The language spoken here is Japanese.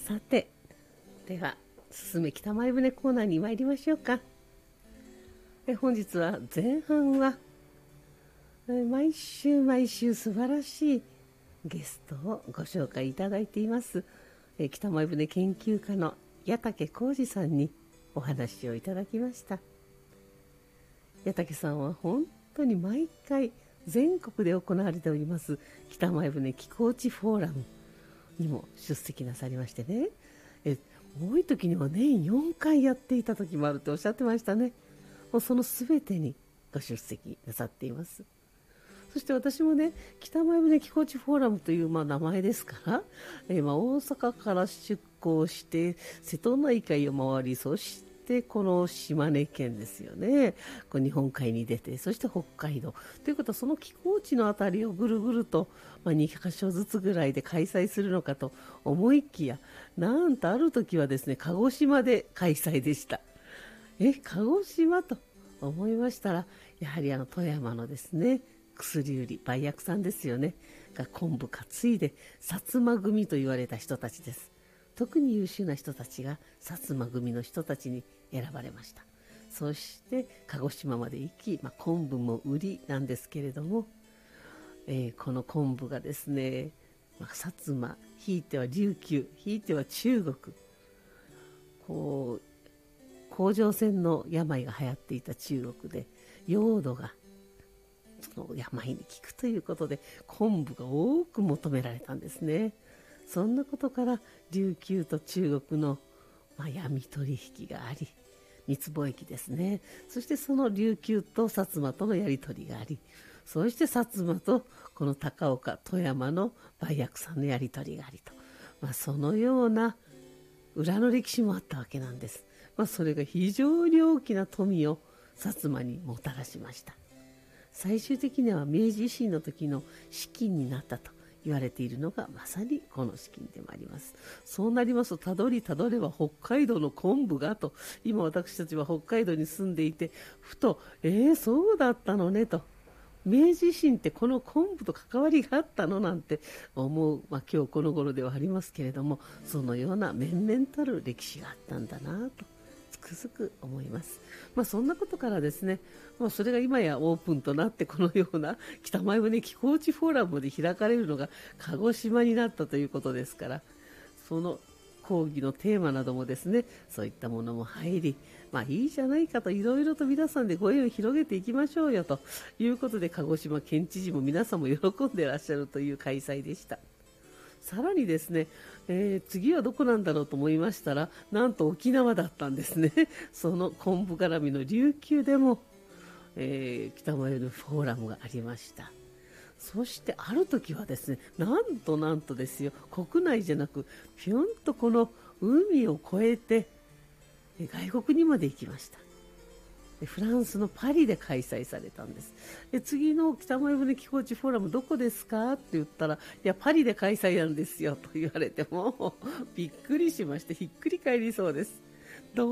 さて、ではすすめ北前船コーナーに参りましょうか。本日は前半は毎週毎週素晴らしいゲストをご紹介いただいています北前船研究家の矢竹浩二さんにお話をいただきました。矢竹さんは本当に毎回全国で行われております北前船寄港地フォーラムにも出席なさりましてね、多い時には年4回やっていた時もあるとおっしゃってましたね。もうその全てにご出席なさっています。そして私もね、北前船寄港地フォーラムという名前ですから、大阪から出港して瀬戸内海を回り、そしてこの島根県ですよね、こう日本海に出て、そして北海道ということは、その寄港地のあたりをぐるぐると、2カ所ずつぐらいで開催するのかと思いきや、なんとある時はですね、鹿児島で開催でした。鹿児島と思いましたら、やはり富山のですね、薬売り売薬さんですよねが昆布担いで薩摩組と言われた人たちです。特に優秀な人たちが薩摩組の人たちに選ばれました。そして鹿児島まで行き、昆布も売りなんですけれども、この昆布がですね、薩摩、ひいては琉球、ひいては中国、こう甲状腺の病が流行っていた中国で、用土がその病に効くということで昆布が多く求められたんですね。そんなことから琉球と中国の、闇取引があり、密貿易ですね。そしてその琉球と薩摩とのやり取りがあり、そして薩摩とこの高岡富山の売薬さんのやり取りがありと、そのような裏の歴史もあったわけなんです。それが非常に大きな富を薩摩にもたらしました。最終的には明治維新の時の資金になったと言われているのがまさにこの資金でもあります。そうなりますと、たどりたどれば北海道の昆布がと、今私たちは北海道に住んでいてふとそうだったのねと、明治維新ってこの昆布と関わりがあったのなんて思う、今日この頃ではありますけれども、そのような面々たる歴史があったんだなとつくづく思います。そんなことからですね、それが今やオープンとなって、このような北前船寄港地フォーラムで開かれるのが鹿児島になったということですから、その講義のテーマなどもですね、そういったものも入り、いいじゃないかと、いろいろと皆さんでご縁を広げていきましょうよということで、鹿児島県知事も皆さんも喜んでいらっしゃるという開催でした。さらにですね、次はどこなんだろうと思いましたら、なんと沖縄だったんですね。その昆布絡みの琉球でも、北前船フォーラムがありました。そしてある時はですね、なんとですよ、国内じゃなくぴょんとこの海を越えて外国にまで行きました。フランスのパリで開催されたんです。次の北前船寄港地フォーラムどこですかって言ったら、いやパリで開催なんですよと言われて、もびっくりしまして、ひっくり返りそうです。